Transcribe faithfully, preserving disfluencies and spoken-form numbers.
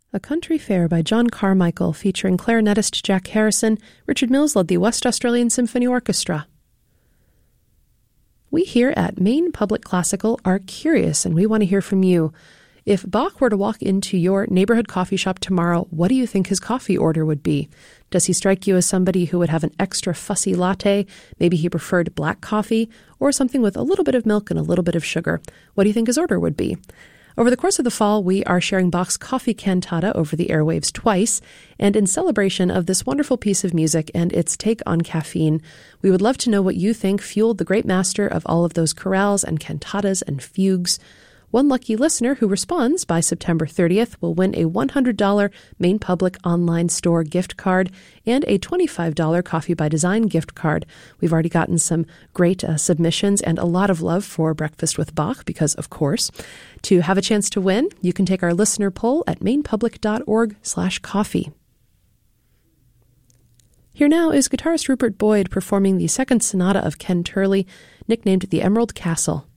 A Country Fair by John Carmichael, featuring clarinetist Jack Harrison. Richard Mills led the West Australian Symphony Orchestra. We here at Maine Public Classical are curious, and we want to hear from you. If Bach were to walk into your neighborhood coffee shop tomorrow, what do you think his coffee order would be? Does he strike you as somebody who would have an extra fussy latte? Maybe he preferred black coffee, or something with a little bit of milk and a little bit of sugar. What do you think his order would be? Over the course of the fall, we are sharing Bach's Coffee Cantata over the airwaves twice, and in celebration of this wonderful piece of music and its take on caffeine, we would love to know what you think fueled the great master of all of those chorales and cantatas and fugues. One lucky listener who responds by September thirtieth will win a one hundred dollars Maine Public online store gift card and a twenty-five dollars Coffee by Design gift card. We've already gotten some great uh, submissions and a lot of love for Breakfast with Bach because, of course. To have a chance to win, you can take our listener poll at mainpublic.org slash coffee. Here now is guitarist Rupert Boyd performing the second sonata of Ken Turley, nicknamed the Emerald Castle.